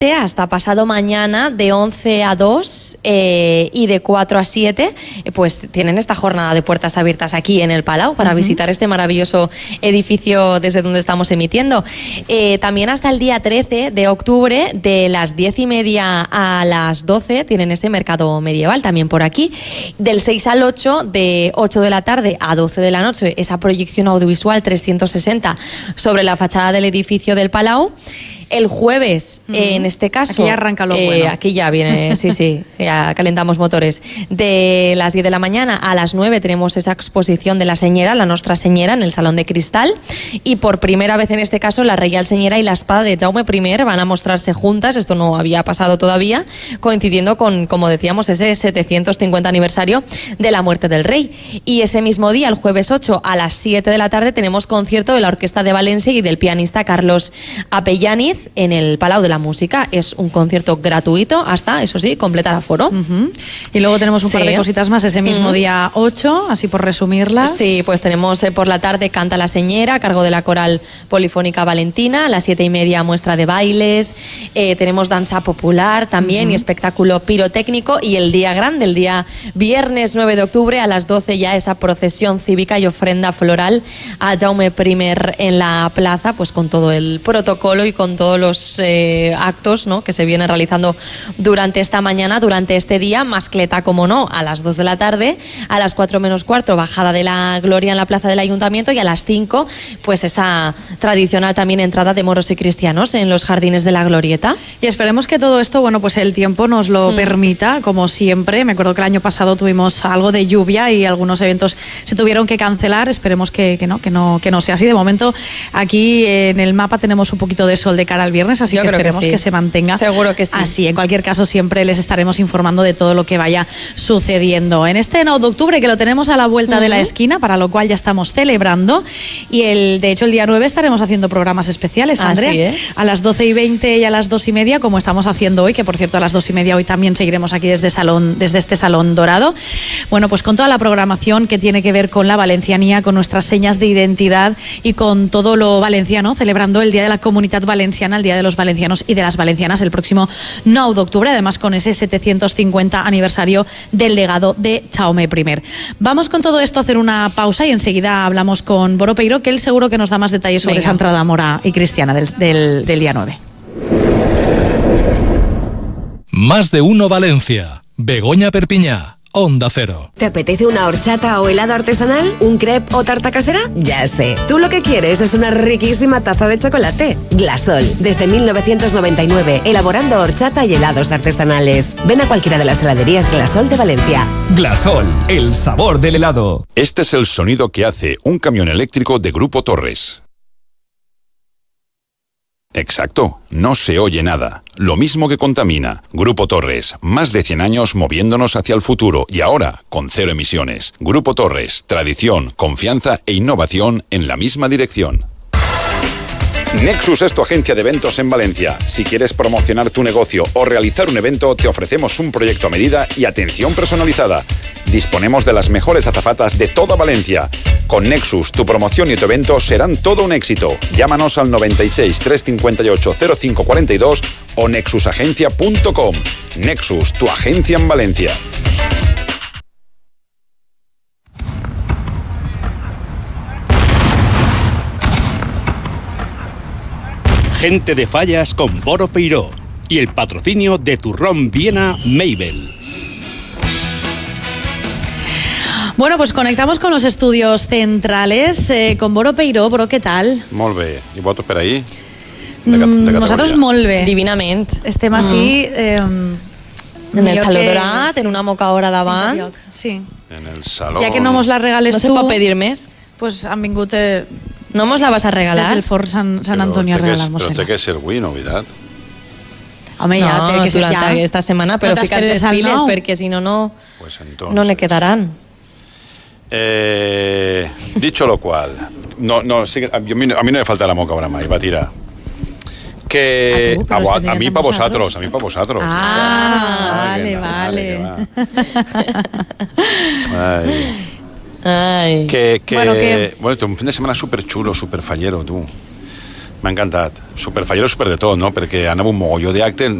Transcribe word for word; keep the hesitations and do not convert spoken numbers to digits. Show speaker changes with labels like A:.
A: hasta pasado mañana de once a dos eh, y de cuatro a siete, pues tienen esta jornada de puertas abiertas aquí en el Palau para uh-huh. visitar este maravilloso edificio desde donde estamos emitiendo. Eh, también hasta el día trece de octubre, de las diez y media a las doce, tienen ese mercado medieval también por aquí. Del seis al ocho, de ocho de la tarde a doce de la noche, esa proyección audiovisual trescientos sesenta sobre la fachada del edificio del Palau. El jueves, uh-huh. eh, en este caso...
B: Aquí ya arranca lo
A: eh,
B: bueno.
A: Aquí ya viene, sí, sí, ya calentamos motores. De las diez de la mañana a las nueve tenemos esa exposición de la Señera, la Nostra Señera, en el Salón de Cristal. Y por primera vez en este caso, la Reial Señera y la espada de Jaume primero van a mostrarse juntas. Esto no había pasado todavía, coincidiendo con, como decíamos, ese setecientos cincuenta aniversario de la muerte del rey. Y ese mismo día, el jueves ocho, a las siete de la tarde, tenemos concierto de la Orquesta de Valencia y del pianista Carlos Apellaniz en el Palau de la Música. Es un concierto gratuito hasta, eso sí, completar aforo.
B: Uh-huh. Y luego tenemos un sí. par de cositas más ese mismo uh-huh. día ocho, así por resumirlas.
A: Sí, pues tenemos eh, por la tarde Canta la Señera, a cargo de la Coral Polifónica Valentina, a las siete y media muestra de bailes, eh, tenemos danza popular también uh-huh. y espectáculo pirotécnico, y el día grande, el día viernes nueve de octubre a las doce, ya esa procesión cívica y ofrenda floral a Jaume primero en la plaza, pues con todo el protocolo y con todo los eh, actos, ¿no?, que se vienen realizando durante esta mañana, durante este día. Mascleta, como no, a las dos de la tarde, a las cuatro menos cuarto, bajada de la Gloria en la plaza del Ayuntamiento, y a las cinco, pues esa tradicional también entrada de moros y cristianos en los jardines de la Glorieta.
B: Y esperemos que todo esto, bueno, pues el tiempo nos lo mm. permita, como siempre. Me acuerdo que el año pasado tuvimos algo de lluvia y algunos eventos se tuvieron que cancelar. Esperemos que, que no, que no, que no sea así. De momento, aquí en el mapa tenemos un poquito de sol de cara al viernes, así Yo que esperemos que, sí. que se mantenga.
A: Seguro que sí.
B: Así, en cualquier caso, siempre les estaremos informando de todo lo que vaya sucediendo. En este nueve de octubre, que lo tenemos a la vuelta uh-huh. de la esquina, para lo cual ya estamos celebrando, y el de hecho el día nueve estaremos haciendo programas especiales, Andrea.
A: Así es.
B: A las doce y veinte y a las dos y media, como estamos haciendo hoy, que por cierto a las dos y media hoy también seguiremos aquí desde, salón, desde este Salón Dorado. Bueno, pues con toda la programación que tiene que ver con la valencianía, con nuestras señas de identidad y con todo lo valenciano, celebrando el Día de la Comunidad Valenciana, el Día de los Valencianos y de las Valencianas, el próximo nueve de octubre, además con ese setecientos cincuenta aniversario del legado de Jaume primero. Vamos con todo esto a hacer una pausa y enseguida hablamos con Boro Peiró, que él seguro que nos da más detalles sobre Venga. esa entrada mora y cristiana del, del, del día nueve.
C: Más de uno Valencia. Begoña Perpiñá. Onda Cero.
D: ¿Te apetece una horchata o helado artesanal? ¿Un crepe o tarta casera? Ya sé. Tú lo que quieres es una riquísima taza de chocolate. Glasol. Desde mil novecientos noventa y nueve, elaborando horchata y helados artesanales. Ven a cualquiera de las heladerías Glasol de Valencia.
E: Glasol. El sabor del helado.
F: Este es el sonido que hace un camión eléctrico de Grupo Torres. Exacto, no se oye nada. Lo mismo que contamina. Grupo Torres, más de cien años moviéndonos hacia el futuro y ahora con cero emisiones. Grupo Torres, tradición, confianza e innovación en la misma dirección. Nexus es tu agencia de eventos en Valencia. Si quieres promocionar tu negocio o realizar un evento, te ofrecemos un proyecto a medida y atención personalizada. Disponemos de las mejores azafatas de toda Valencia. Con Nexus, tu promoción y tu evento serán todo un éxito. Llámanos al noventa y seis, trescientos cincuenta y ocho, cero cinco cuarenta y dos o nexus agencia punto com. Nexus, tu agencia en Valencia.
G: Gente de Fallas con Boro Peiró y el patrocinio de Turrón Viena Mabel.
B: Bueno, pues conectamos con los estudios centrales eh, con Boro Peiró. Boro, ¿qué tal?
H: Molt bé. I vosaltres per ahí?
B: De, mm, de nosaltres molt bé.
A: Divinament.
B: Estem així...
A: Mm.
B: Eh,
A: en el Saló Dorat, en una mocadora davant.
B: Sí.
H: En el salón...
B: Ja que no mos la regales
A: no
B: tu...
A: No se pot pedir més.
B: Pues han vingut... Eh,
A: no mos la vas a regalar?
B: Des del Fort Sant, Sant Antonio a regalar-nos-la.
H: Però té que ser avui, no, veritat?
B: Home, ja
A: no,
B: té que ser ja.
A: Esta setmana, però no fica't les piles, no? Perquè si no, no,
H: pues entonces,
A: no le quedarán.
H: Eh, dicho lo cual, no, no, sí, a, mí, a mí no me falta la moca ahora más, va a tirar. Que
B: a, tú,
H: a, a, a mí para vosotros, a mí para vosotros.
B: Ah, vale, vale. vale.
H: Ay.
A: Ay.
H: Que, que,
B: bueno, que...
H: bueno, un fin de semana súper chulo, súper fallero, tú. M'ha encantat. Superfallero, super de tot, no? Perquè anava un mogolló d'acte,